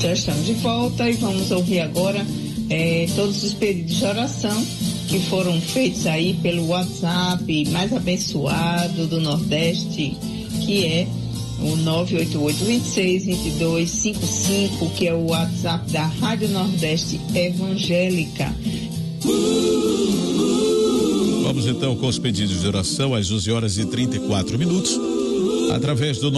Já estamos de volta e vamos ouvir agora todos os pedidos de oração que foram feitos aí pelo WhatsApp mais abençoado do Nordeste, que é o 988-26-2255, que é o WhatsApp da Rádio Nordeste Evangélica. Vamos então com os pedidos de oração às 11h34, através do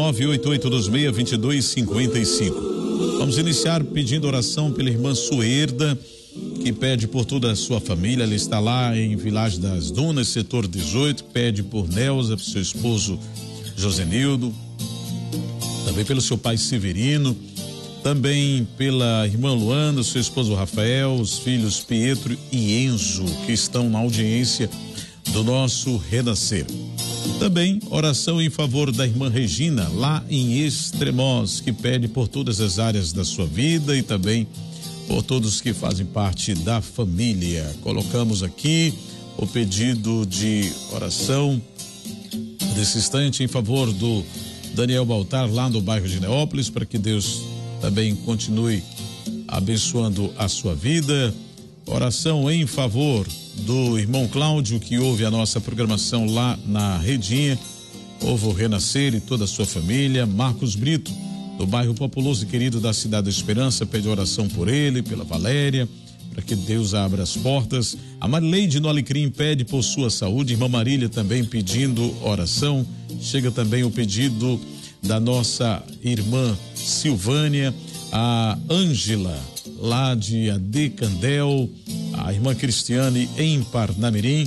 98826-2255. Vamos iniciar pedindo oração pela irmã Suerda, que pede por toda a sua família. Ela está lá em Vilagem das Dunas, setor 18, pede por Neuza, por seu esposo Josenildo, também pelo seu pai Severino, também pela irmã Luana, seu esposo Rafael, os filhos Pietro e Enzo, que estão na audiência do nosso Renascer. Também oração em favor da irmã Regina, lá em Extremoz, que pede por todas as áreas da sua vida e também por todos que fazem parte da família. Colocamos aqui o pedido de oração desse instante em favor do Daniel Baltar, lá no bairro de Neópolis, para que Deus também continue abençoando a sua vida. Oração em favor do irmão Cláudio, que ouve a nossa programação lá na Redinha, ouve o Renascer e toda a sua família. Marcos Brito, do bairro populoso e querido da Cidade da Esperança, pede oração por ele, pela Valéria, para que Deus abra as portas. A Marileide no Alecrim pede por sua saúde. Irmã Marília também pedindo oração. Chega também o pedido da nossa irmã Silvânia, a Ângela, lá de Ade Candel, a irmã Cristiane em Parnamirim.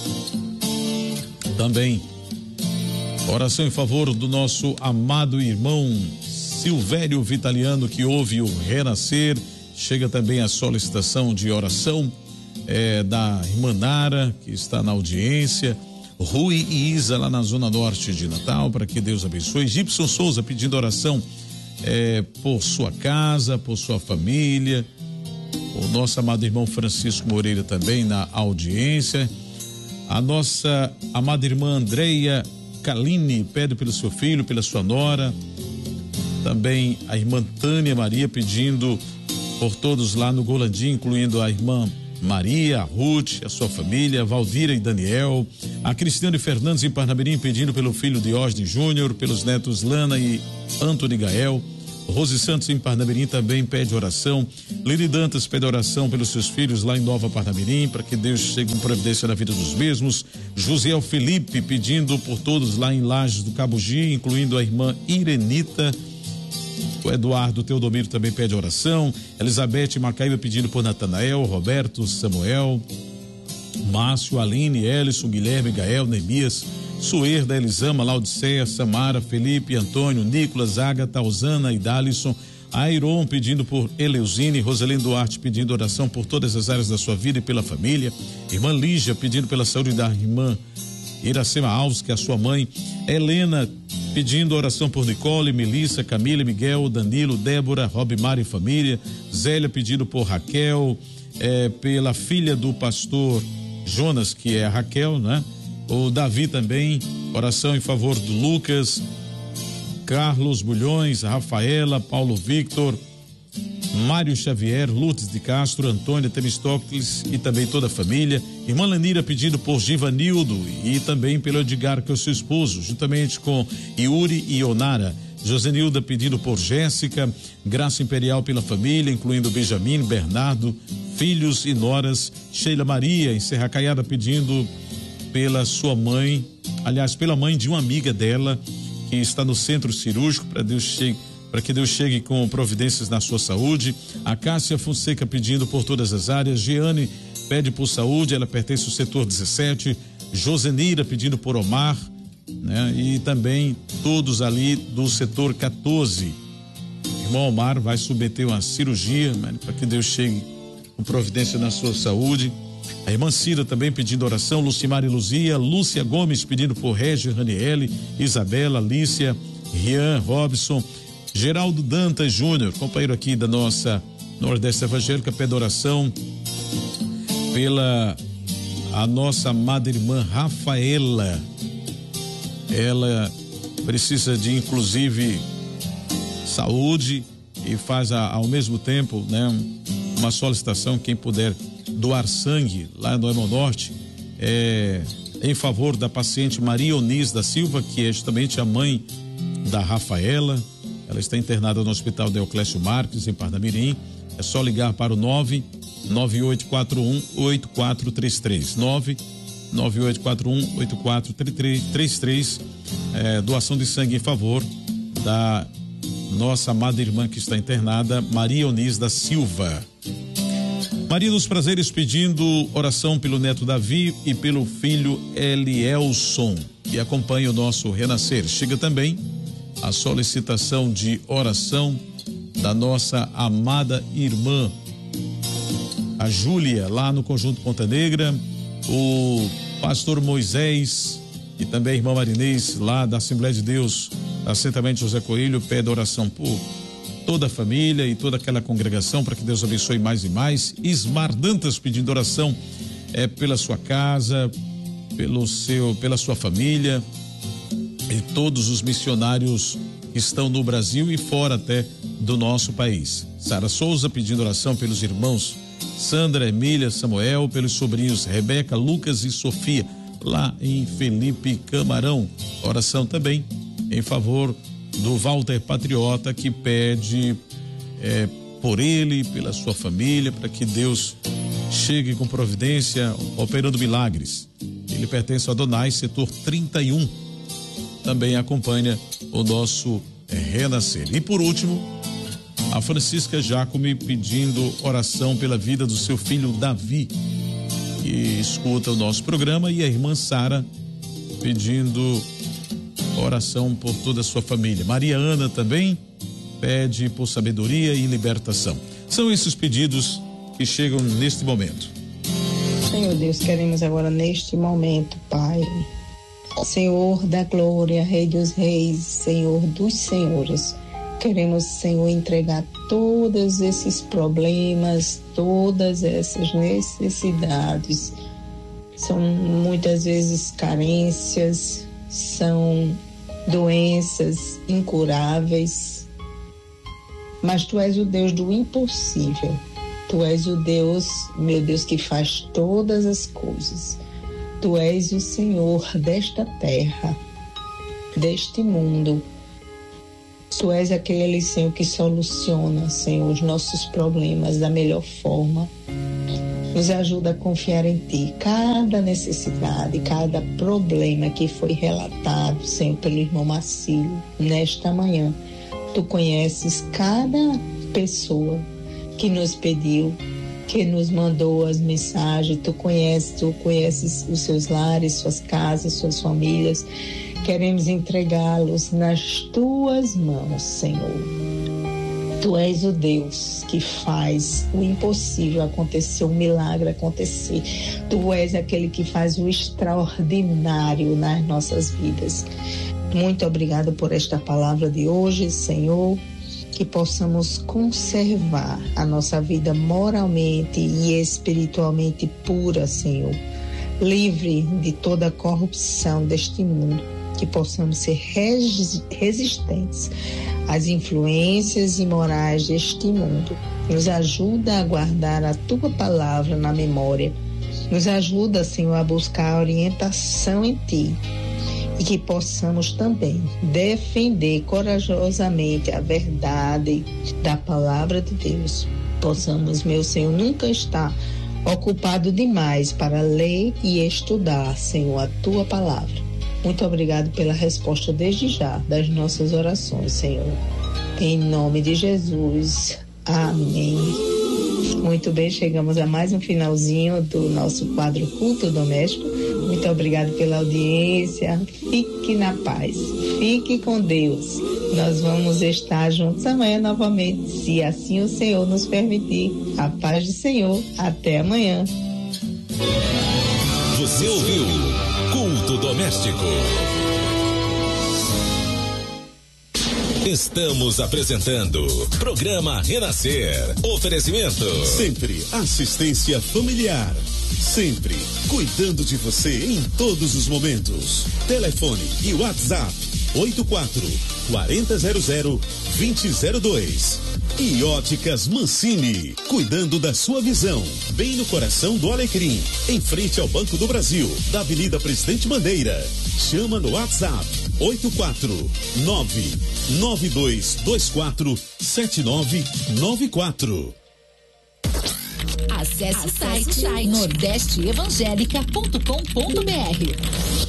Também oração em favor do nosso amado irmão Silvério Vitaliano, que ouve o Renascer. Chega também a solicitação de oração da irmã Nara, que está na audiência. Rui e Isa, lá na zona norte de Natal, para que Deus abençoe. Gibson Souza pedindo oração por sua casa, por sua família. O nosso amado irmão Francisco Moreira também na audiência. A nossa amada irmã Andreia Kaline pede pelo seu filho, pela sua nora. Também a irmã Tânia Maria pedindo por todos lá no Golandim, incluindo a irmã Maria, a Ruth, a sua família, Valdira e Daniel. A Cristiane Fernandes em Parnamirim pedindo pelo filho Diógenes Júnior, pelos netos Lana e Antônio Gael. Rose Santos em Parnamirim também pede oração. Lili Dantas pede oração pelos seus filhos lá em Nova Parnamirim, para que Deus chegue com providência na vida dos mesmos. Josiel Felipe pedindo por todos lá em Lages do Cabugi, incluindo a irmã Irenita. O Eduardo Teodomiro também pede oração. Elizabeth Macaíba pedindo por Natanael, Roberto, Samuel, Márcio, Aline, Ellison, Guilherme, Gael, Neemias, Suerda, Elisama, Laodiceia, Samara, Felipe, Antônio, Nicolas, Agatha, Osana e Dalisson. Airon pedindo por Eleusine, Roselene Duarte pedindo oração por todas as áreas da sua vida e pela família. Irmã Lígia pedindo pela saúde da irmã Iracema Alves, que é a sua mãe. Helena pedindo oração por Nicole, Melissa, Camila, Miguel, Danilo, Débora, Robimar e família. Zélia pedindo por Raquel, pela filha do pastor Jonas, que é a Raquel, né? O Davi também, oração em favor do Lucas, Carlos Bulhões, Rafaela, Paulo Victor, Mário Xavier, Lourdes de Castro, Antônia Temistocles e também toda a família. Irmã Lanira pedindo por Givanildo e também pelo Edgar, que é o seu esposo, juntamente com Yuri e Onara. Josenilda pedindo por Jéssica, Graça Imperial pela família, incluindo Benjamin, Bernardo, filhos e noras. Sheila Maria em Serra Caiada pedindo pela sua mãe, aliás, pela mãe de uma amiga dela que está no centro cirúrgico, para que Deus chegue com providências na sua saúde. A Cássia Fonseca pedindo por todas as áreas. Giane pede por saúde, ela pertence ao setor 17. Josenira pedindo por Omar, né? E também todos ali do setor 14. Irmão Omar vai submeter uma cirurgia, para que Deus chegue com providência na sua saúde. A irmã Cira também pedindo oração. Lucimar e Luzia. Lúcia Gomes pedindo por Régio, Raniele, Isabela, Alicia, Rian, Robson. Geraldo Dantas Júnior, companheiro aqui da nossa Nordeste Evangélica, pede oração pela a nossa amada irmã Rafaela. Ela precisa de, inclusive, saúde e faz ao mesmo tempo, né, uma solicitação, quem puder doar sangue lá no Hemonorte, em favor da paciente Maria Eunice da Silva, que é justamente a mãe da Rafaela. Ela está internada no Hospital Deoclésio Marques, em Parnamirim. É só ligar para o 99841-8433. 99841-8433. Doação de sangue em favor da nossa amada irmã que está internada, Maria Eunice da Silva. Maria dos Prazeres pedindo oração pelo neto Davi e pelo filho Elielson, que acompanha o nosso renascer. Chega também a solicitação de oração da nossa amada irmã, a Júlia, lá no Conjunto Ponta Negra, o pastor Moisés e também a irmã Marinês, lá da Assembleia de Deus, assentamento José Coelho, pede oração por toda a família e toda aquela congregação, para que Deus abençoe mais e mais. Ismar Dantas pedindo oração pela sua casa, pela sua família e todos os missionários que estão no Brasil e fora até do nosso país. Sara Souza pedindo oração pelos irmãos Sandra, Emília, Samuel, pelos sobrinhos Rebeca, Lucas e Sofia, lá em Felipe Camarão. Oração também em favor do Walter Patriota, que pede por ele, pela sua família, para que Deus chegue com providência, operando milagres. Ele pertence ao Adonai, setor 31. Também acompanha o nosso renascer. E por último, a Francisca Jacome pedindo oração pela vida do seu filho Davi, que escuta o nosso programa, e a irmã Sara pedindo oração por toda a sua família. Maria Ana também pede por sabedoria e libertação. São esses pedidos que chegam neste momento. Senhor Deus, queremos agora neste momento, Pai, Senhor da glória, Rei dos reis, Senhor dos senhores, queremos, Senhor, entregar todos esses problemas, todas essas necessidades. São muitas vezes carências, são doenças incuráveis, mas Tu és o Deus do impossível. Tu és o Deus, meu Deus, que faz todas as coisas. Tu és o Senhor desta terra, deste mundo. Tu és aquele, Senhor, que soluciona, Senhor, os nossos problemas da melhor forma. Nos ajuda a confiar em Ti. Cada necessidade, cada problema que foi relatado, Senhor, pelo irmão Marcílio, nesta manhã, Tu conheces cada pessoa que nos pediu, que nos mandou as mensagens. Tu conheces os seus lares, suas casas, suas famílias. Queremos entregá-los nas Tuas mãos, Senhor. Tu és o Deus que faz o impossível acontecer, o milagre acontecer. Tu és aquele que faz o extraordinário nas nossas vidas. Muito obrigado por esta palavra de hoje, Senhor, que possamos conservar a nossa vida moralmente e espiritualmente pura, Senhor, livre de toda a corrupção deste mundo, que possamos ser resistentes às influências imorais deste mundo. Nos ajuda a guardar a Tua palavra na memória. Nos ajuda, Senhor, a buscar a orientação em Ti. E que possamos também defender corajosamente a verdade da palavra de Deus. Possamos, meu Senhor, nunca estar ocupado demais para ler e estudar, Senhor, a Tua palavra. Muito obrigado pela resposta desde já das nossas orações, Senhor. Em nome de Jesus. Amém. Muito bem, chegamos a mais um finalzinho do nosso quadro Culto Doméstico. Muito obrigado pela audiência. Fique na paz. Fique com Deus. Nós vamos estar juntos amanhã novamente, se assim o Senhor nos permitir. A paz do Senhor. Até amanhã. Você ouviu Culto Doméstico. Estamos apresentando Programa Renascer. Oferecimento. Sempre assistência familiar. Sempre cuidando de você em todos os momentos. Telefone e WhatsApp 84 4000 2002. E Óticas Mancini, cuidando da sua visão, bem no coração do Alecrim, em frente ao Banco do Brasil, da Avenida Presidente Bandeira. Chama no WhatsApp 849-9224-7994. Acesse o site nordesteevangelica.com.br.